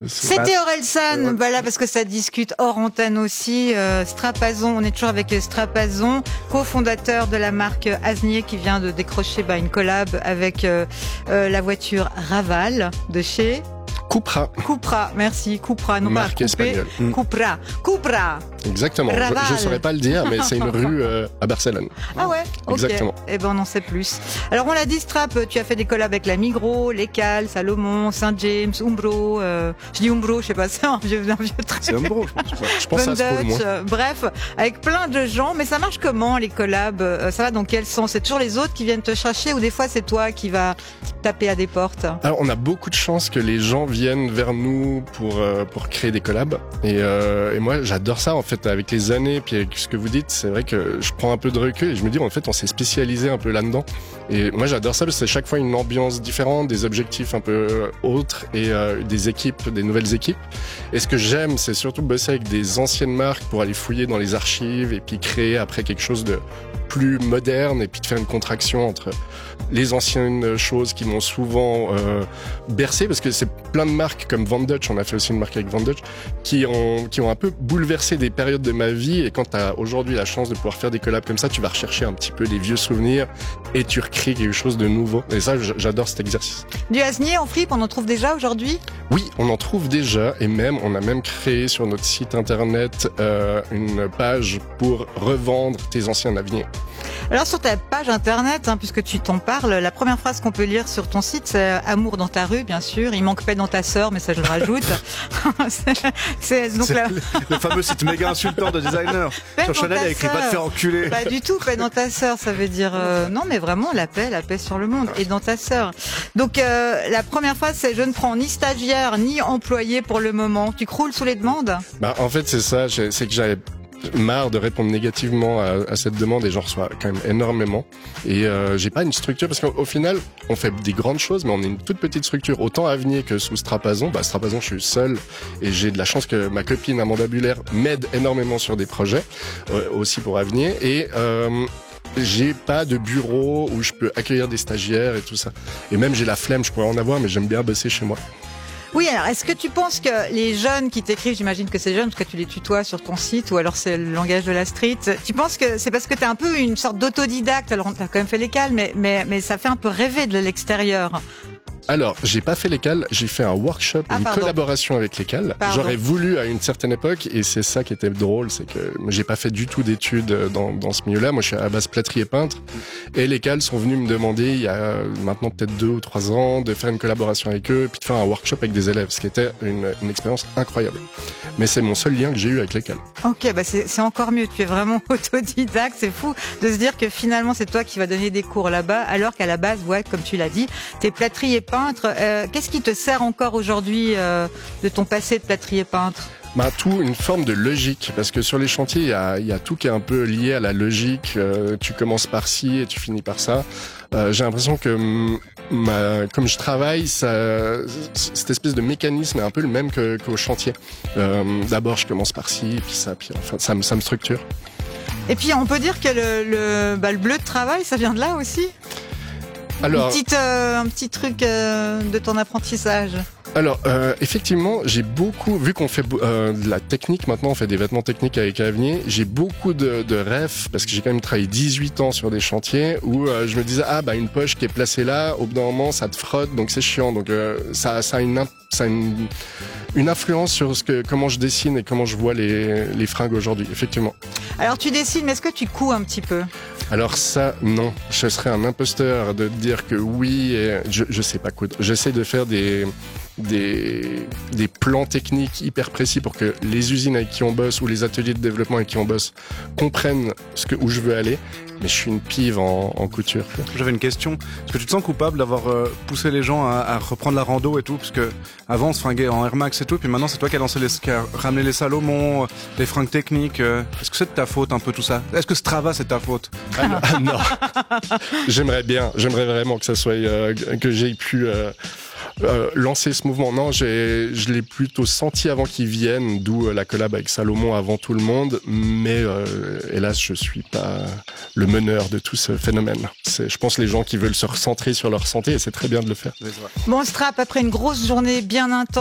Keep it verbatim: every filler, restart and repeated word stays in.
C'était Orelsan, voilà, parce que ça discute hors antenne aussi. Euh, Strapazon, on est toujours avec Strapazon, cofondateur de la marque Aznier, qui vient de décrocher bah, une collab avec euh, euh, la voiture Raval de chez Cupra. Cupra, merci. Cupra, non marque pas espagnole. Cupra. Cupra. Exactement. Raval. Je ne saurais pas le dire, mais c'est une rue euh, à Barcelone. Ah ouais. Exactement. Okay. Eh ben on en sait plus. Alors on l'a dit, Strap, tu as fait des collabs avec la Migros, L'Écal, Salomon, Saint-James, Umbro. Euh, je dis Umbro, je sais pas, c'est un vieux, un vieux trait. C'est Umbro, je pense. Ouais. Je pense à ce Dutch, euh, bref, avec plein de gens. Mais ça marche comment les collabs euh, Ça va dans quel sens? C'est toujours les autres qui viennent te chercher ou des fois c'est toi qui vas taper à des portes? Alors on a beaucoup de chance que les gens viennent vers nous pour euh, pour créer des collabs. Et, euh, et moi j'adore ça en fait. Avec les années, puis avec ce que vous dites, c'est vrai que je prends un peu de recul et je me dis en fait on s'est spécialisé un peu là-dedans. Et moi j'adore ça parce que c'est chaque fois une ambiance différente, des objectifs un peu autres et euh, des équipes, des nouvelles équipes. Et ce que j'aime, c'est surtout bosser avec des anciennes marques pour aller fouiller dans les archives et puis créer après quelque chose de plus moderne et puis de faire une contraction entre les anciennes choses qui m'ont souvent euh, bercé, parce que c'est plein de marques comme Van Dutch, on a fait aussi une marque avec Van Dutch, qui ont, qui ont un peu bouleversé des périodes de ma vie. Et quand tu as aujourd'hui la chance de pouvoir faire des collabs comme ça, tu vas rechercher un petit peu les vieux souvenirs et tu recrées quelque chose de nouveau. Et ça, j'adore cet exercice. Du Aznier en fripe, on en trouve déjà aujourd'hui? Oui, on en trouve déjà, et même on a même créé sur notre site internet euh, une page pour revendre tes anciens Avenir. Alors sur ta page internet, hein, puisque tu t'en parles, la première phrase qu'on peut lire sur ton site, c'est « Amour dans ta rue », bien sûr. Il manque « paix dans ta sœur », mais ça je le rajoute. c'est, c'est, donc c'est là... le, le fameux site méga insultant de designer. Paix sur Chanel, il y a écrit « va te faire enculer ». Pas du tout, « paix dans ta sœur », ça veut dire euh, non, mais vraiment la paix, la paix sur le monde et dans ta sœur. Donc euh, la première phrase, c'est « Je ne prends ni stagiaire ni employé pour le moment ». Tu croules sous les demandes? Bah en fait c'est ça, c'est que j'avais marre de répondre négativement à, à cette demande et j'en reçois quand même énormément. Et euh, j'ai pas une structure parce qu'au final, on fait des grandes choses, mais on est une toute petite structure. Autant Avenir que sous Strapazon. Bah, Strapazon, je suis seul et j'ai de la chance que ma copine Amanda Buller m'aide énormément sur des projets, euh, aussi pour Avenir. Et euh, j'ai pas de bureau où je peux accueillir des stagiaires et tout ça. Et même j'ai la flemme, je pourrais en avoir, mais j'aime bien bosser chez moi. Oui, alors est-ce que tu penses que les jeunes qui t'écrivent, j'imagine que c'est jeune parce que tu les tutoies sur ton site ou alors c'est le langage de la street, tu penses que c'est parce que t'es un peu une sorte d'autodidacte, alors t'as quand même fait l'école, mais, mais, mais ça fait un peu rêver de l'extérieur? Alors, j'ai pas fait l'Écal, j'ai fait un workshop, ah, une pardon. collaboration avec l'Écal. J'aurais voulu à une certaine époque, et c'est ça qui était drôle, c'est que j'ai pas fait du tout d'études dans, dans ce milieu-là. Moi, je suis à la base plâtrier peintre, et l'Écal sont venus me demander, il y a maintenant peut-être deux ou trois ans, de faire une collaboration avec eux, puis de faire un workshop avec des élèves, ce qui était une, une expérience incroyable. Mais c'est mon seul lien que j'ai eu avec l'Écal. Ok, bah c'est, c'est encore mieux. Tu es vraiment autodidacte. C'est fou de se dire que finalement, c'est toi qui vas donner des cours là-bas, alors qu'à la base, ouais, comme tu l'as dit, t'es plâtrier peintre. Euh, qu'est-ce qui te sert encore aujourd'hui euh, de ton passé de plâtrier peintre? Bah, tout, une forme de logique, parce que sur les chantiers, il y a, y a tout qui est un peu lié à la logique. Euh, tu commences par ci et tu finis par ça. Euh, j'ai l'impression que ma, comme je travaille, ça, cette espèce de mécanisme est un peu le même que, qu'au chantier. Euh, d'abord, je commence par ci, puis ça, puis enfin, ça, me, ça me structure. Et puis, on peut dire que le, le, bah, le bleu de travail, ça vient de là aussi? Alors, Une petite, euh, un petit truc euh, de ton apprentissage. Alors, euh, effectivement, j'ai beaucoup, vu qu'on fait euh, de la technique, maintenant on fait des vêtements techniques avec Avenir, j'ai beaucoup de, de rêves, parce que j'ai quand même travaillé dix-huit ans sur des chantiers, où euh, je me disais, ah bah une poche qui est placée là, au bout d'un moment ça te frotte, donc c'est chiant, donc euh, ça, ça a, une, ça a une, une influence sur ce que, comment je dessine et comment je vois les, les fringues aujourd'hui, effectivement. Alors tu dessines, mais est-ce que tu couds un petit peu ? Alors ça, non. Je serais un imposteur de dire que oui, et je, je sais pas coudre. J'essaie de faire des, des, des plans techniques hyper précis pour que les usines avec qui on bosse ou les ateliers de développement avec qui on bosse comprennent ce que, où je veux aller. Mais je suis une pive en, en couture. J'avais une question. Est-ce que tu te sens coupable d'avoir euh, poussé les gens à, à reprendre la rando et tout? Parce que avant on se fringuait en Air Max et tout, puis maintenant c'est toi qui as lancé les, qui a ramené les Salomon, euh, les fringues techniques. Euh, est-ce que c'est de ta faute un peu tout ça? Est-ce que Strava c'est de ta faute? Ah non, ah non. J'aimerais bien, j'aimerais vraiment que ça soit, euh, que j'ai pu euh, euh, lancer ce mouvement. Non, j'ai, je l'ai plutôt senti avant qu'il vienne, d'où euh, la collab avec Salomon avant tout le monde. Mais euh, hélas, je suis pas le meneur de tout ce phénomène. C'est, je pense, les gens qui veulent se recentrer sur leur santé, et c'est très bien de le faire. Bon, Strap, après une grosse journée bien intense.